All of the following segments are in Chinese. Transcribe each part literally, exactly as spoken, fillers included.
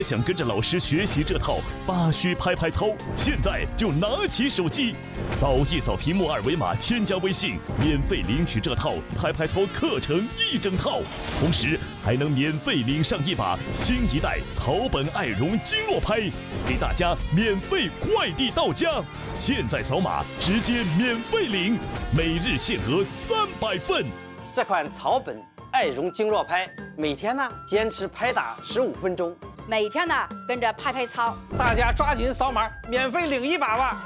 想跟着老师学习这套八虚拍拍操，现在就拿起手机，扫一扫屏幕二维码，添加微信，免费领取这套拍拍操课程一整套，同时还能免费领上一把新一代草本爱绒经络拍，给大家免费快递到家。现在扫码直接免费领，每日限额三百份。 这款草本爱绒经络拍，每天呢坚持拍打十五分钟。 每天呢跟着拍拍操， 大家抓紧扫码，免费领一把吧！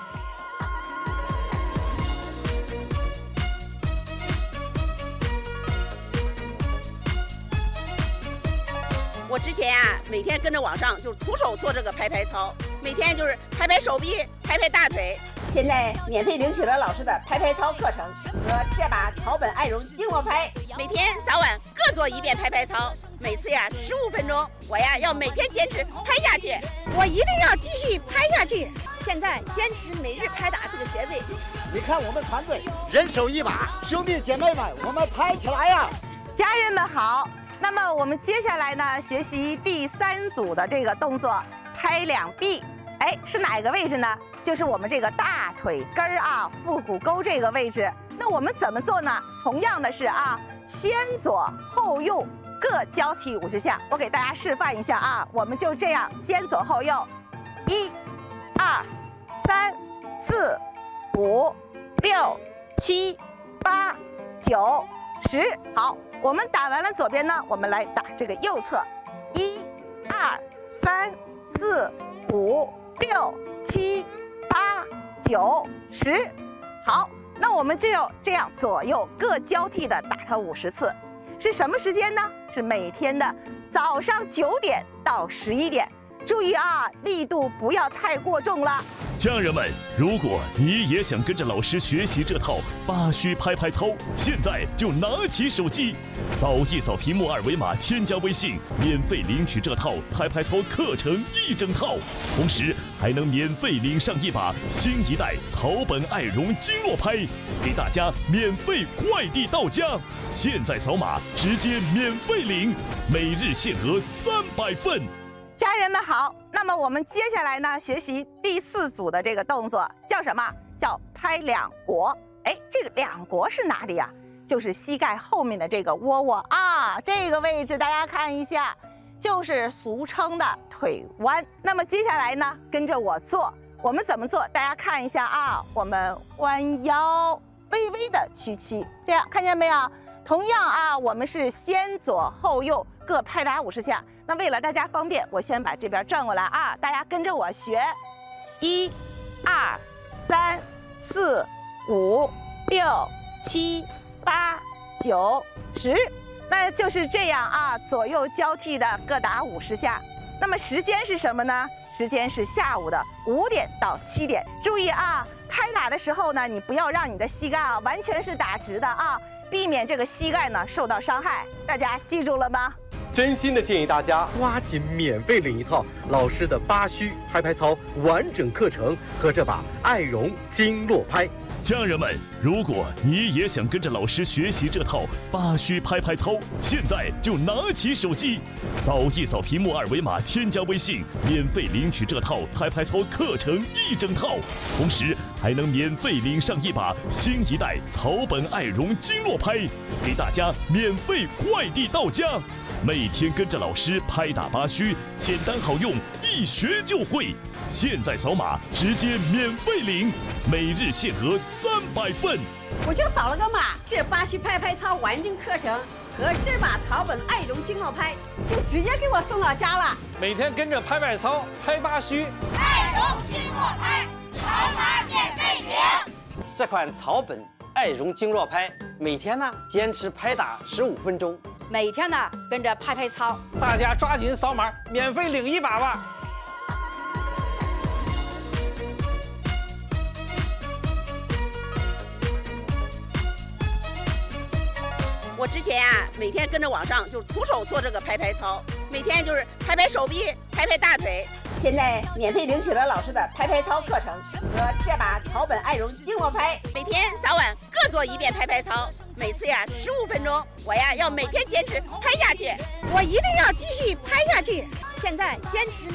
我之前啊，每天跟着网上就是徒手做这个拍拍操，每天就是拍拍手臂、拍拍大腿。现在免费领取了老师的拍拍操课程和这把草本爱绒经络拍，每天早晚各做一遍拍拍操，每次呀十五分钟。我呀要每天坚持拍下去，我一定要继续拍下去。现在坚持每日拍打这个穴位。 你看我们团队人手一把，兄弟姐妹们，我们拍起来呀！ 家人们好。那么我们接下来呢，学习第三组的这个动作，拍两臂。哎，是哪个位置呢？就是我们这个大腿根儿啊，腹股沟这个位置。那我们怎么做呢？同样的是啊，先左后右各交替五十下。我给大家示范一下啊，我们就这样先左后右，一、二、三、四、五、六、七、八、九、十。好，我们打完了左边呢，我们来打这个右侧，一、二、三、四、五、六、七、八、九、十。好，那我们就要这样左右各交替的打它五十次。是什么时间呢？是每天的早上九点到十一点。注意啊，力度不要太过重了。 家人们，如果你也想跟着老师学习这套八虚拍拍操，现在就拿起手机，扫一扫屏幕二维码，添加微信，免费领取这套拍拍操课程一整套，同时还能免费领上一把新一代草本爱绒经络拍，给大家免费快递到家。现在扫码直接免费领，每日限额三百份。 家人们好，那么我们接下来呢，学习第四组的这个动作叫什么？叫拍两国。哎，这个两国是哪里呀？就是膝盖后面的这个窝窝啊，这个位置大家看一下，就是俗称的腿弯。那么接下来呢，跟着我做，我们怎么做？大家看一下啊，我们弯腰，微微的屈膝，这样看见没有？同样啊，我们是先左后右各拍打五十下。那为了大家方便，我先把这边转过来啊，大家跟着我学，一、二、三、四、五、六、七、八、九、十，那就是这样啊，左右交替的各打五十下。那么时间是什么呢？时间是下午的五点到七点。注意啊，拍打的时候呢，你不要让你的膝盖啊完全是打直的啊，避免这个膝盖呢受到伤害。大家记住了吗？ 真心的建议大家抓紧免费领一套老师的八虚拍拍操完整课程和这把爱绒经络拍。 家人们，如果你也想跟着老师学习这套八虚拍拍操，现在就拿起手机，扫一扫屏幕二维码，添加微信，免费领取这套拍拍操课程一整套，同时还能免费领上一把新一代草本爱绒经络拍，给大家免费快递到家。每天跟着老师拍打八虚，简单好用，一学就会。现在扫码直接免费领，每日限额三百份。 我就扫了个码，这八虚拍拍操完整课程和这把草本爱绒经络拍就直接给我送到家了。 每天跟着拍拍操，拍八虚， 爱绒经络拍，扫码免费领。 这款草本爱绒经络拍，每天呢坚持拍打十五分钟。 每天呢跟着拍拍操， 大家抓紧扫码，免费领一把吧！ 我之前啊，每天跟着网上就是徒手做这个拍拍操， 每天就是拍拍手臂，拍拍大腿。现在免费领取了老师的拍拍操课程和这把草本爱绒经络拍，每天早晚各做一遍拍拍操，每次呀十五分钟。我呀要每天坚持拍下去， 我一定要继续拍下去。 现在坚持